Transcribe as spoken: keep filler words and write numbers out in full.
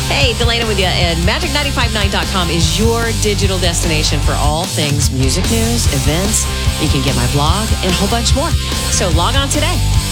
Hey, Delana with you, and magic nine five nine dot com is your digital destination for all things music news, events. You can get my blog, and a whole bunch more. So log on today.